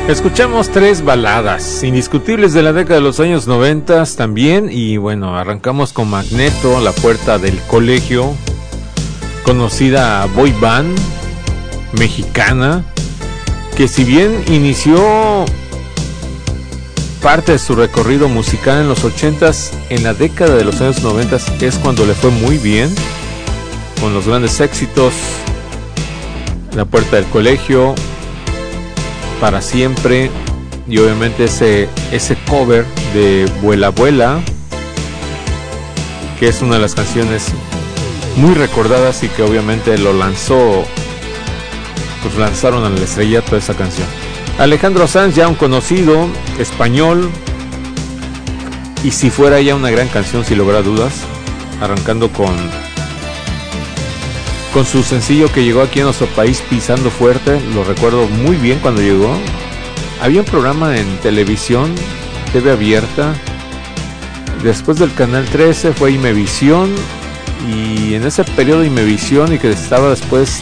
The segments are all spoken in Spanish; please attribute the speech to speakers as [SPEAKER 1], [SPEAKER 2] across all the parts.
[SPEAKER 1] Escuchamos tres baladas indiscutibles de la década de los años 90 también. Y bueno, arrancamos con Magneto, La Puerta del Colegio, conocida boy band mexicana, que si bien inició parte de su recorrido musical en los 80s, en la década de los años 90 es cuando le fue muy bien, con los grandes éxitos: La Puerta del Colegio, Para Siempre, y obviamente ese cover de Vuela Vuela, que es una de las canciones muy recordadas y que obviamente lo lanzó, pues lanzaron al estrellato esa canción. Alejandro Sanz, ya un conocido español, y Si Fuera Ya, una gran canción sin lugar a dudas, arrancando con su sencillo que llegó aquí a nuestro país, Pisando Fuerte. Lo recuerdo muy bien cuando llegó. Había un programa en televisión, TV abierta, después del canal 13 fue Imevisión, y en ese periodo de Imevisión y que estaba después,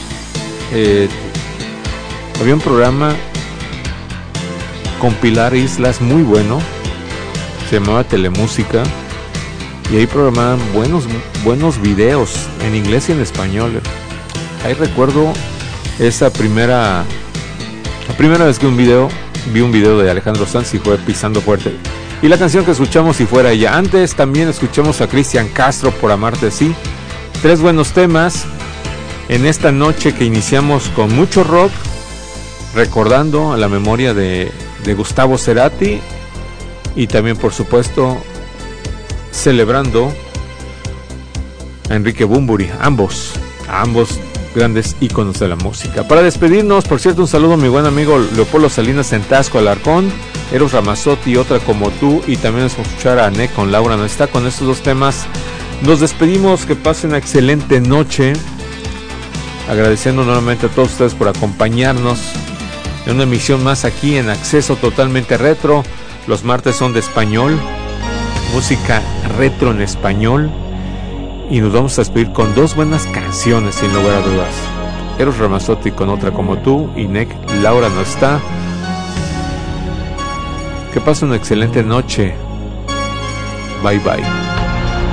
[SPEAKER 1] había un programa con Pilar Islas muy bueno, se llamaba Telemúsica, y ahí programaban buenos videos en inglés y en español. Ahí recuerdo esa la primera vez que vi un video de Alejandro Sanz, y fue Pisando Fuerte. Y la canción que escuchamos, Si Fuera Ella. Antes también escuchamos a Cristian Castro, Por Amarte Sí. Tres buenos temas en esta noche que iniciamos con mucho rock, recordando a la memoria de Gustavo Cerati, y también por supuesto celebrando a Enrique Bunbury, ambos grandes íconos de la música. Para despedirnos, por cierto, un saludo a mi buen amigo Leopoldo Salinas en Tasco, Alarcón, Eros Ramazzotti, Otra Como Tú, y también vamos a escuchar a Nek con Laura No Está. Con estos dos temas nos despedimos, que pasen una excelente noche, agradeciendo nuevamente a todos ustedes por acompañarnos en una emisión más aquí en Acceso Totalmente Retro. Los martes son de español, música retro en español, y nos vamos a despedir con dos buenas canciones sin lugar a dudas: Eros Ramazzotti con Otra Como Tú, y Nek, Laura No Está. Que pasen una excelente noche. Bye bye.